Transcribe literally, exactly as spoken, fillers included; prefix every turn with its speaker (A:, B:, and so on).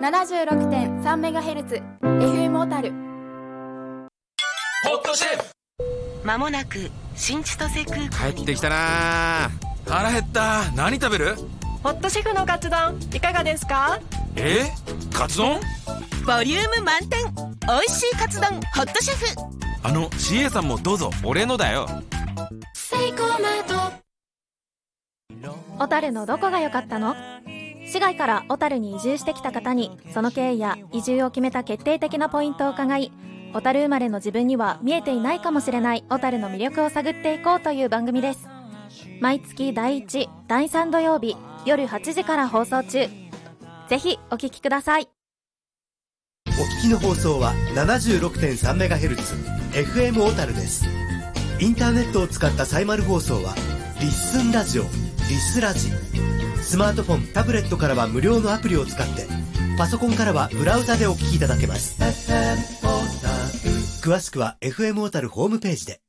A: ななじゅうろくてんさんメガヘルツ エフエム 小樽。
B: ホットシェフ、
C: まもなく新千歳空港に
D: 帰ってきたな。
B: 腹減った。何食べる？
E: ホットシェフのカツ丼いかがですか？
B: え？カツ丼？
C: ボリューム満点、おいしいカツ丼ホットシェフ。
B: あの シーエー さんもどうぞ。
D: 俺のだよ。
A: セイコーマート。
F: 小樽のどこが良かったの？市外から小樽に移住してきた方にその経緯や移住を決めた決定的なポイントを伺い、小樽生まれの自分には見えていないかもしれない小樽の魅力を探っていこうという番組です。毎月だいいち、だいさん土曜日夜はちじから放送中。ぜひお聞きください。
G: お聞きの放送は ななじゅうろくてんさんメガヘルツ エフエム 小樽です。インターネットを使ったサイマル放送はリッスンラジオ、リスラジ。スマートフォン、タブレットからは無料のアプリを使って、パソコンからはブラウザでお聞きいただけます。 エフエム 小樽。詳しくは エフエム 小樽ホームページで。